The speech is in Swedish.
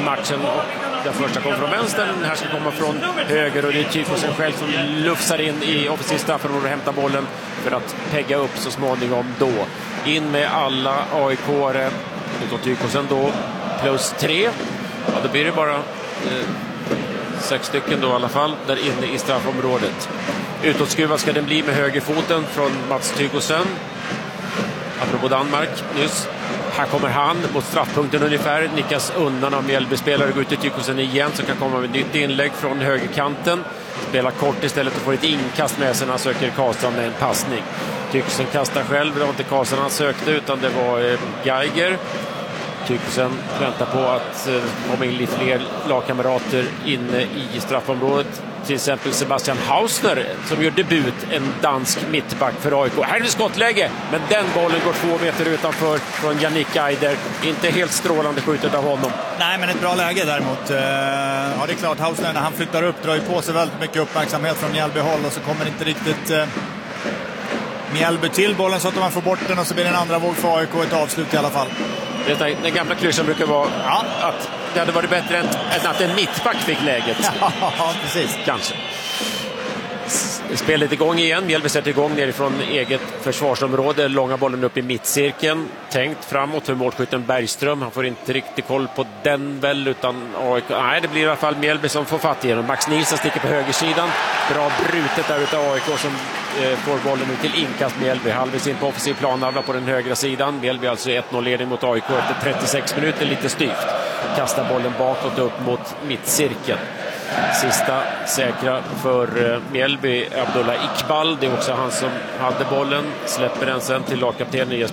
matchen. Den första kommer från vänster, den här ska komma från höger och det är Tykosen själv som lufsar in i offensivt straffområde och hämtar bollen för att pegga upp så småningom då. In med alla AIK-are utom Tykosen då, plus 3. Ja, då blir det bara 6 stycken då i alla fall där inne i straffområdet. Utåtskruvad ska den bli med högerfoten från Mats Tykosen. Apropå Danmark nyss. Här kommer han mot straffpunkten ungefär. Nickas undan av Mjällby-spelare. Går ut till Tykosen igen som kan komma med ett nytt inlägg från högerkanten. Spelar kort istället och får ett inkast med sig när han söker Karlstrand med en passning. Tykosen kastar själv. Det var inte Karlstrand han sökte utan det var Geiger. Tykosen väntar på att komma in lite fler lagkamrater inne i straffområdet. Till exempel Sebastian Hausner som gör debut, en dansk mittback för AIK. Här är det skottläge, men den bollen går 2 meter utanför från Yannick Geiger. Inte helt strålande skjutet av honom. Nej, men ett bra läge däremot. Ja, det är klart, Hausner när han flyttar upp drar ju på sig väldigt mycket uppmärksamhet från Mjällby-håll och så kommer inte riktigt Mjällby till bollen så att man får bort den och så blir det en andra våg för AIK, ett avslut i alla fall. Den gamla klyschan brukar vara att det hade varit bättre än att en mittback fick läget. Ja, precis. Kanske. Spelet igång igen. Mjällby sätter igång nerifrån eget försvarsområde. Långa bollen upp i mittcirkeln. Tänkt framåt för målskytten Bergström. Han får inte riktigt koll på den väl utan AIK. Nej, det blir i alla fall Mjällby som får fatt igenom. Max Nilsson sticker på högersidan. Bra brutet där utav AIK som får bollen ut till inkast Mjällby. Halvvis in på offensiv planhalva på den högra sidan. Mjällby alltså 1-0-ledning mot AIK efter 36 minuter, lite styvt. Kastar bollen bakåt upp mot mittcirkeln. Sista säkra för Mjällby, Abdullah Iqbal. Det är också han som hade bollen. Släpper den sen till lagkaptenen